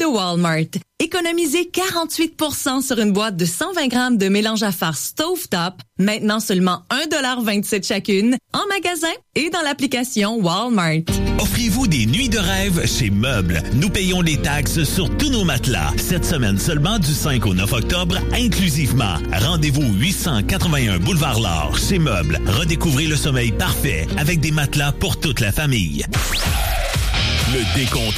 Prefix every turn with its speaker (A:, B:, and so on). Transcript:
A: de Walmart. Économisez 48% sur une boîte de 120 grammes de mélange à farce Stovetop, maintenant seulement 1,27$ chacune, en magasin et dans l'application Walmart.
B: Offrez-vous des nuits de rêve chez Meubles. Nous payons les taxes sur tous nos matelas. Cette semaine seulement du 5 au 9 octobre, inclusivement. Rendez-vous 881 Boulevard L'Or. Chez Meubles, redécouvrez le sommeil parfait avec des matelas pour toute la famille. Le décompte